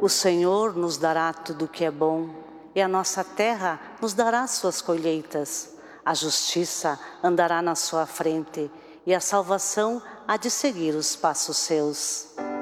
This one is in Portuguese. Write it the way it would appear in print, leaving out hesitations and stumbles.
O Senhor nos dará tudo o que é bom, e a nossa terra nos dará suas colheitas. A justiça andará na sua frente, e a salvação há de seguir os passos seus.